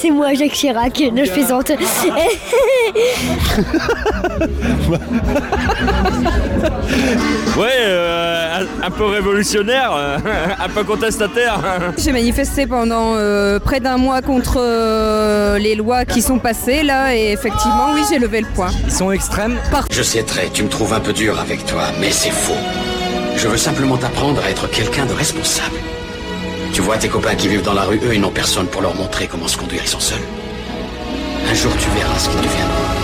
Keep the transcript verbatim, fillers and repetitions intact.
c'est moi, Jacques Chirac. Non, je plaisante. Ouais, euh, un, un peu révolutionnaire, euh, un peu contestataire. J'ai manifesté pendant euh, près d'un mois contre euh, les lois qui sont passées là et effectivement, oui, j'ai levé le poing. Ils sont extrêmes. Par... Je sais très, tu me trouves un peu dur avec toi, mais c'est faux. Je veux simplement t'apprendre à être quelqu'un de responsable. Tu vois tes copains qui vivent dans la rue, eux, ils n'ont personne pour leur montrer comment se conduire, ils sont seuls. Un jour, tu verras ce qu'ils deviendront.